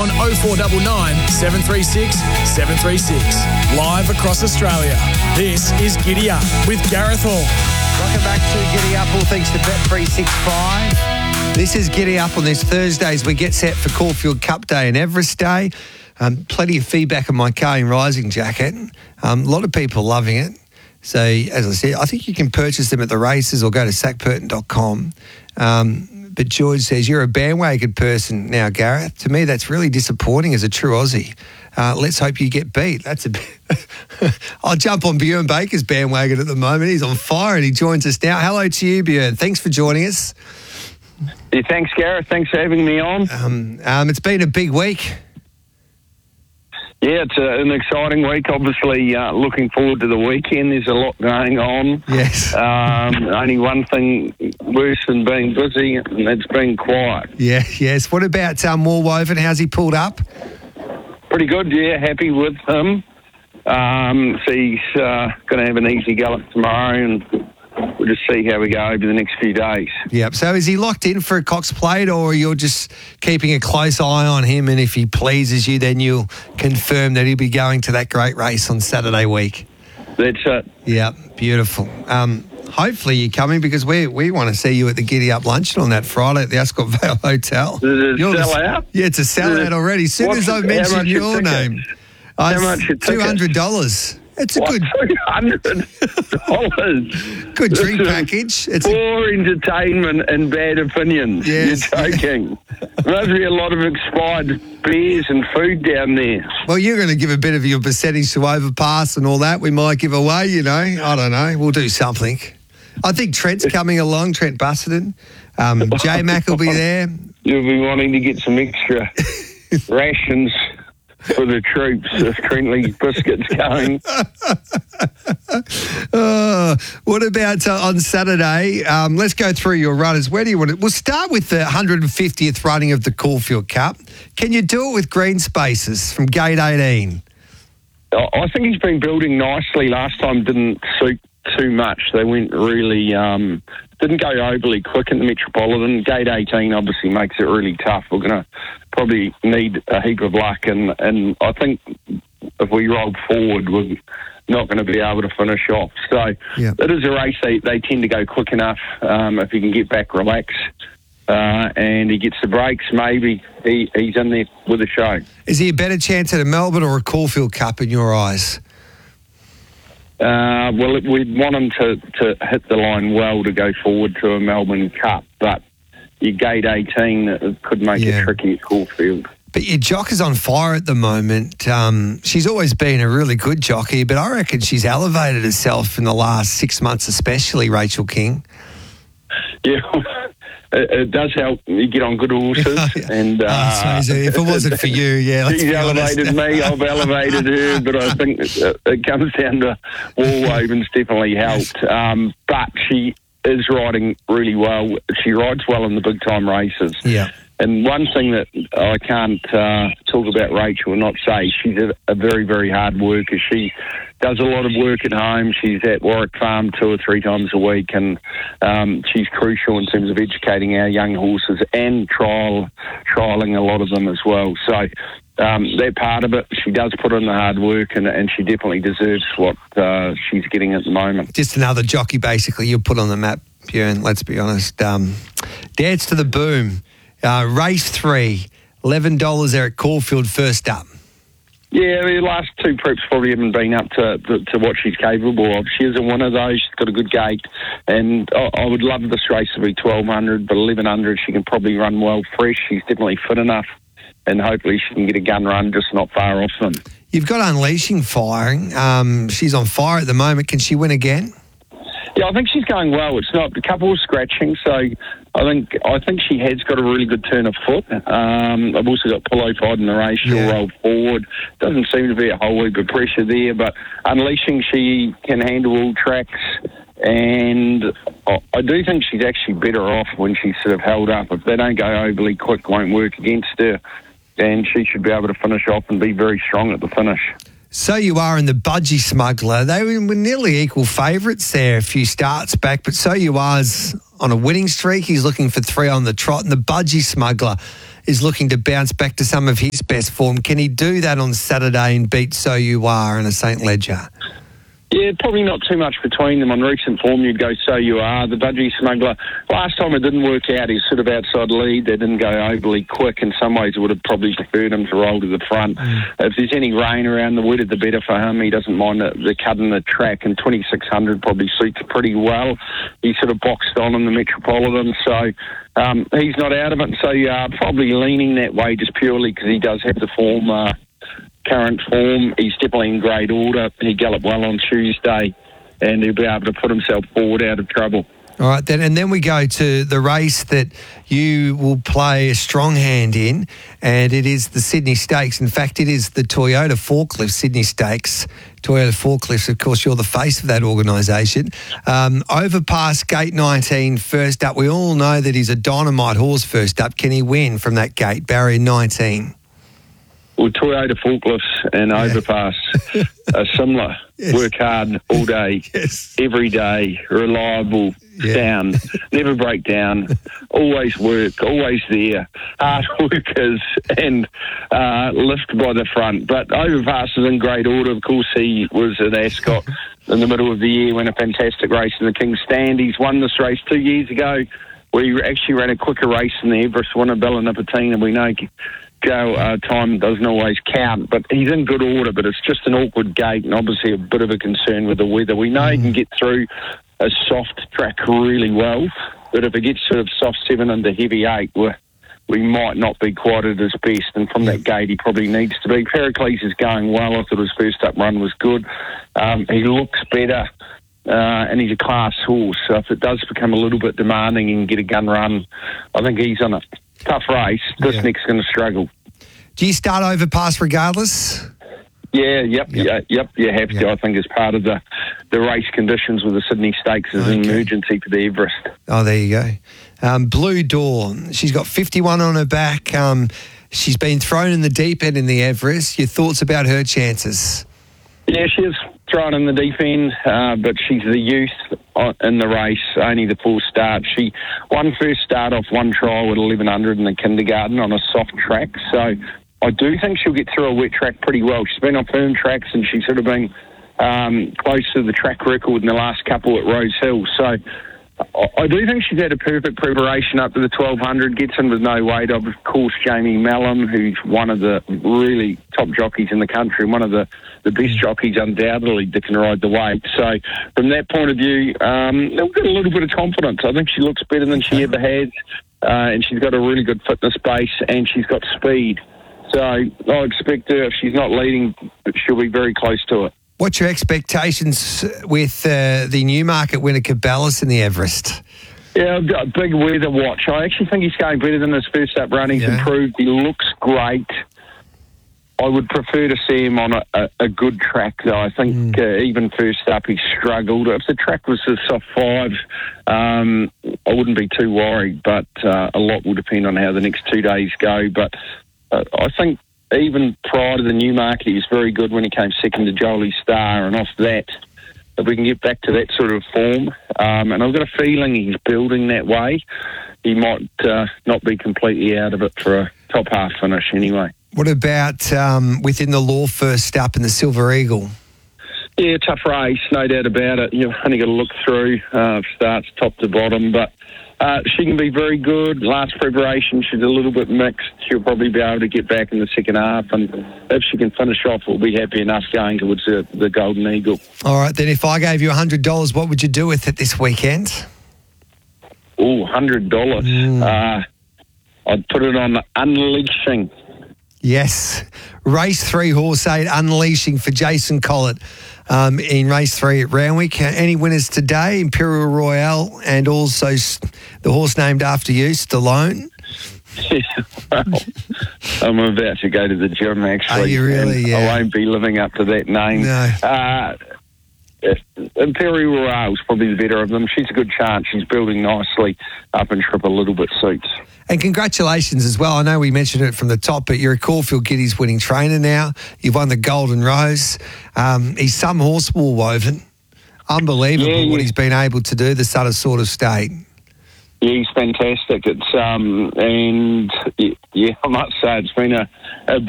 on 0499 736 736. Live across Australia. This is Giddy Up with Gareth Hall. Welcome back to Giddy Up, all thanks to Bet365. This is Giddy Up on this Thursday as we get set for Caulfield Cup Day and Everest Day. Plenty of feedback on my Car Rising jacket. A lot of people loving it. So, as I said, I think you can purchase them at the races or go to sackpurton.com. But George says, you're a bandwagon person now, Gareth. To me, that's really disappointing as a true Aussie. Let's hope you get beat. That's a bit... I'll jump on Bjorn Baker's bandwagon at the moment. He's on fire and he joins us now. Hello to you, Bjorn. Thanks for joining us. Yeah, thanks, Gareth. Thanks for having me on. It's been a big week. Yeah, it's an exciting week. Obviously, looking forward to the weekend. There's a lot going on. Yes. Only one thing worse than being busy, and that's being quiet. Yeah, yes. What about Warwoven? How's he pulled up? Pretty good, yeah. Happy with him. So he's going to have an easy gallop tomorrow, and we'll just see how we go over the next few days. Yep. So is he locked in for a Cox Plate, or you're just keeping a close eye on him, and if he pleases you, then you'll confirm that he'll be going to that great race on Saturday week? That's it. Yep. Beautiful. Hopefully you're coming because we want to see you at the Giddy Up luncheon on that Friday at the Ascot Vale Hotel. Does it sell out? Yeah, it's a sellout already. As soon as I mentioned your name. How much are $200. It's a good $200. Good drink package. It's poor entertainment and bad opinions. Yes. You're joking. There must be a lot of expired beers and food down there. Well, you're going to give a bit of your percentage to Overpass and all that. We might give away, I don't know. We'll do something. I think Trent's coming along, Trent Busserton. J-Mac will be there. You'll be wanting to get some extra rations for the troops if Trentley Biscuit's going. What about on Saturday? Let's go through your runners. Where do you want to... We'll start with the 150th running of the Caulfield Cup. Can you do it with green spaces from gate 18? I think he's been building nicely. Last time didn't suit too much. They went really... didn't go overly quick in the Metropolitan. Gate 18 obviously makes it really tough. We're going to probably need a heap of luck, and I think if we roll forward, we're not going to be able to finish off. So It is a race they tend to go quick enough. If he can get back relaxed and he gets the breaks, maybe he's in there with a show. Is he a better chance at a Melbourne or a Caulfield Cup in your eyes? Well, we'd want him to hit the line well to go forward to a Melbourne Cup, but your gate 18 could make it tricky at Caulfield. But your jock is on fire at the moment. She's always been a really good jockey, but I reckon she's elevated herself in the last 6 months especially, Rachel King. Yeah, it does help you get on good horses. And if it wasn't for you, she's elevated me, I've elevated her, but I think it comes down to Warwoven's definitely helped. But she is riding really well. She rides well in the big time races. Yeah. And one thing that I can't talk about Rachel and not say, she's a very, very hard worker. She does a lot of work at home. She's at Warwick Farm 2 or 3 times a week, and she's crucial in terms of educating our young horses and trialling a lot of them as well. So they're part of it. She does put in the hard work, and she definitely deserves what she's getting at the moment. Just another jockey, basically, you'll put on the map, Bjorn, let's be honest. Dance to the Boom. Race 3, $11 there at Caulfield first up. Yeah, the last 2 preps probably haven't been up to what she's capable of. She is a winner, though. She's got a good gait. And I would love this race to be 1,200, but 1,100 she can probably run well fresh. She's definitely fit enough, and hopefully she can get a gun run just not far off them. You've got Unleashing firing. She's on fire at the moment. Can she win again? Yeah, I think she's going well. It's not a couple of scratching, so I think she has got a really good turn of foot. I've also got Pillow Fight in the race. She'll roll forward. Doesn't seem to be a whole heap of pressure there, but Unleashing, she can handle all tracks, and I do think she's actually better off when she's sort of held up. If they don't go overly quick, won't work against her, and she should be able to finish off and be very strong at the finish. So You Are in the Budgie Smuggler. They were nearly equal favourites there a few starts back, but So You Are's on a winning streak. He's looking for 3 on the trot. And the Budgie Smuggler is looking to bounce back to some of his best form. Can he do that on Saturday and beat So You Are and a St. Ledger? Yeah, probably not too much between them. On recent form, you'd go So You Are. The Budgie Smuggler, last time it didn't work out. He's sort of outside lead. They didn't go overly quick. In some ways, it would have probably preferred him to roll to the front. If there's any rain around, the wetter the better for him. He doesn't mind the cut in the track, and 2600 probably suits pretty well. He's sort of boxed on in the Metropolitan, so he's not out of it. So you are probably leaning that way just purely because he does have the form. Current form, he's definitely in great order. He galloped well on Tuesday, and he'll be able to put himself forward out of trouble. All right, then we go to the race that you will play a strong hand in, and it is the Sydney Stakes. In fact, it is the Toyota Forklift Sydney Stakes. Toyota Forklifts, of course, you're the face of that organisation. Overpass Gate 19 first up. We all know that he's a dynamite horse first up. Can he win from that gate, barrier 19? Well, Toyota Forklifts and Overpass are similar. Yes. Work hard all day, every day, reliable, sound, never break down, always work, always there, hard workers, and lift by the front. But Overpass is in great order. Of course, he was at Ascot in the middle of the year, won a fantastic race in the King's Stand. He's won this race 2 years ago, where he actually ran a quicker race than the Everest winner, Bella Nipotina. We know time doesn't always count, but he's in good order, but it's just an awkward gate and obviously a bit of a concern with the weather. We know he can get through a soft track really well, but if it gets sort of soft 7 into heavy 8, we might not be quite at his best, and from that gate he probably needs to be. Pericles is going well. I thought his first up run was good. He looks better. And he's a class horse, so if it does become a little bit demanding and get a gun run, I think he's on a tough race. This next going to struggle. Do you start Overpass regardless? Yeah, yep. You have to. I think as part of the race conditions with the Sydney Stakes is an emergency for the Everest. Oh, there you go. Blue Dawn, she's got 51 on her back. She's been thrown in the deep end in the Everest. Your thoughts about her chances? Yeah, she is thrown in the deep end, but she's the youth in the race, only the full start. She won first start off one trial with 1100 in the kindergarten on a soft track, so I do think she'll get through a wet track pretty well. She's been on firm tracks and she's sort of been close to the track record in the last couple at Rose Hill, so I do think she's had a perfect preparation up to the 1200, gets in with no weight. Of course, Jamie Mallam, who's one of the really top jockeys in the country, one of the best jockeys undoubtedly that can ride the weight. So from that point of view, they'll get a little bit of confidence. I think she looks better than she ever has, and she's got a really good fitness base, and she's got speed. So I expect her, if she's not leading, she'll be very close to it. What's your expectations with the Newmarket winner Caballas in the Everest? Yeah, I've got a big weather watch. I actually think he's going better than his first up run. He's improved. He looks great. I would prefer to see him on a good track, though. I think even first up he struggled. If the track was a soft 5, I wouldn't be too worried, but a lot will depend on how the next 2 days go. But I think even prior to the Newmarket, he was very good when he came second to Jolie Star, and off that, if we can get back to that sort of form, and I've got a feeling he's building that way, he might not be completely out of it for a top half finish anyway. What about within the law first up in the Silver Eagle? Yeah, tough race, no doubt about it. You've only got to look through, starts top to bottom, but she can be very good. Last preparation, she's a little bit mixed. She'll probably be able to get back in the second half, and if she can finish off, we'll be happy enough going towards the Golden Eagle. All right, then if I gave you $100, what would you do with it this weekend? Oh, $100. I'd put it on Unleashing. Yes. Race 3, Horse 8, Unleashing for Jason Collett in Race 3 at Randwick. Any winners today? Imperial Royale and also the horse named after you, Stallone. Well, I'm about to go to the gym, actually. Are you really? Yeah. I won't be living up to that name. No. Imperial Royale is probably the better of them. She's a good chance. She's building nicely up and trip a little bit suits. And congratulations as well. I know we mentioned it from the top, but you're a Caulfield Giddies winning trainer now. You've won the Golden Rose. He's some horse, Woolwoven. Unbelievable what he's been able to do, the Sutter sort of state. he's fantastic. It's and yeah, I must say it's been a